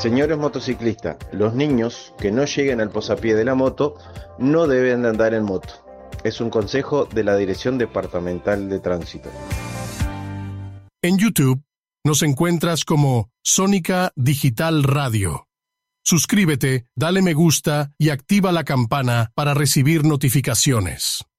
Señores motociclistas, los niños que no lleguen al posapié de la moto no deben de andar en moto. Es un consejo de la Dirección Departamental de Tránsito. En YouTube nos encuentras como Sónica Digital Radio. Suscríbete, dale me gusta y activa la campana para recibir notificaciones.